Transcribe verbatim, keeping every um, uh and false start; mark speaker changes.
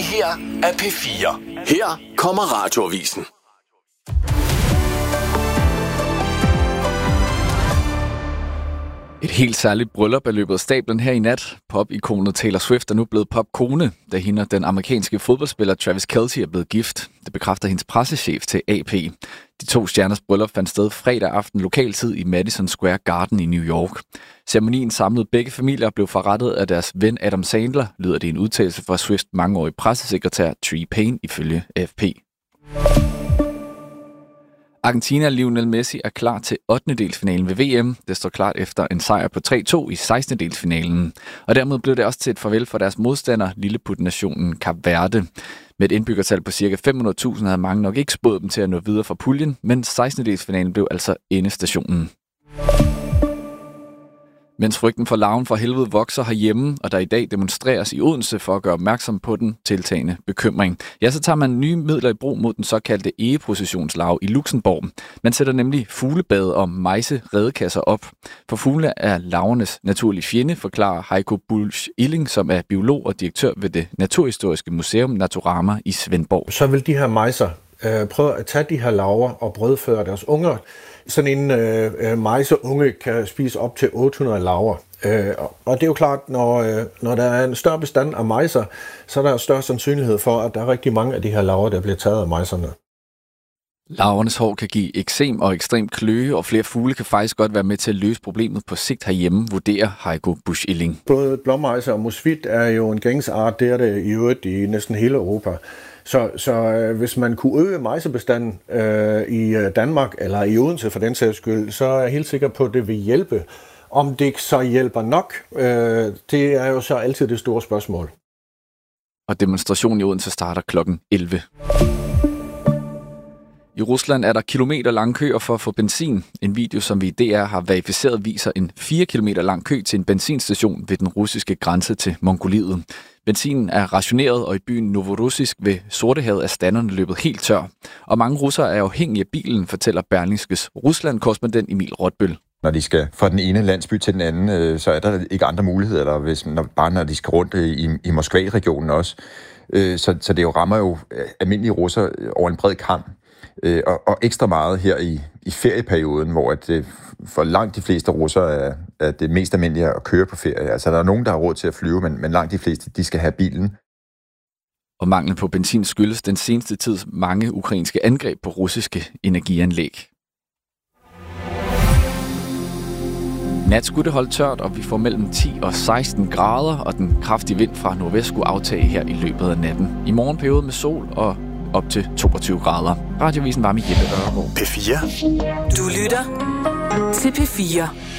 Speaker 1: her er P fire. Her kommer Radioavisen.
Speaker 2: Et helt særligt bryllup er løbet af stablen her i nat. Pop-ikonet Taylor Swift er nu blevet popkone, da hende og den amerikanske fodboldspiller Travis Kelce er blevet gift. Det bekræfter hendes pressechef til A P. De to stjerners bryllup fandt sted fredag aften lokaltid i Madison Square Garden i New York. Ceremonien samlede begge familier og blev forrettet af deres ven Adam Sandler, lyder det en udtalelse fra Swifts mangeårige pressesekretær Tree Payne ifølge A F P. Argentina Lionel Messi er klar til ottendedelsfinalen ved V M. Det står klart efter en sejr på tre to i sekstendedelsfinalen. Og dermed blev det også til et farvel for deres modstander, lilleputnationen Kap Verde. Med et indbyggertal på ca. fem hundrede tusind havde mange nok ikke spået dem til at nå videre fra puljen, men sekstendedelsfinalen blev altså endestationen. Mens frygten for larven fra helvede vokser herhjemme, og der i dag demonstreres i Odense for at gøre opmærksom på den tiltagende bekymring, ja, så tager man nye midler i brug mod den såkaldte egeprocessionslarve i Luxembourg. Man sætter nemlig fuglebade og mejse-redekasser op. For fugle er larvernes naturlige fjende, forklarer Heiko Bulch-Illing, som er biolog og direktør ved det Naturhistoriske Museum Naturama i Svendborg.
Speaker 3: Så vil de her mejser øh, prøve at tage de her larver og brødføre deres unger. Sådan en øh, mejseunge kan spise op til otte hundrede larver. Øh, og det er jo klart, når, øh, når der er en større bestand af mejser, så er der større sandsynlighed for, at der er rigtig mange af de her larver, der bliver taget af mejserne.
Speaker 2: Larvernes hår kan give eksem og ekstrem kløe, og flere fugle kan faktisk godt være med til at løse problemet på sigt herhjemme, vurderer Heiko Bulch-Illing.
Speaker 3: Både blåmejser og musvit er jo en gængsart, det er det i øvrigt i næsten hele Europa. Så, så øh, hvis man kunne øge mejsebestanden øh, i Danmark, eller i Odense for den sags skyld, så er jeg helt sikker på, at det vil hjælpe. Om det så hjælper nok, øh, det er jo så altid det store spørgsmål.
Speaker 2: Og demonstrationen i Odense starter klokken elleve. I Rusland er der kilometer lange køer for at få benzin. En video, som vi i D R har verificeret, viser en fire kilometer lang kø til en benzinstation ved den russiske grænse til Mongoliet. Benzinen er rationeret, og i byen Novorossisk ved Sortehavet er standerne løbet helt tør. Og mange russere er afhængige af bilen, fortæller Berlingskes Rusland-korrespondent Emil Rotbøl.
Speaker 4: Når de skal fra den ene landsby til den anden, så er der ikke andre muligheder, eller hvis, når, bare når de skal rundt i, i Moskva-regionen også. Så, så det jo rammer jo almindelige russere over en bred kam. Og, og ekstra meget her i, i ferieperioden, hvor at, for langt de fleste russere er, er det mest almindelige at køre på ferie. Altså der er nogen, der har råd til at flyve, men, men langt de fleste, de skal have bilen.
Speaker 2: Og manglen på benzin skyldes den seneste tids mange ukrainske angreb på russiske energianlæg. Nat skulle det holde tørt, og vi får mellem ti og seksten grader, og den kraftige vind fra nordvest skulle aftage her i løbet af natten. I morgen periode med sol og op til toogtyve grader. Radioavisen var med Jeppe Ørgaard.
Speaker 1: P fire.
Speaker 5: Du lytter til P fire.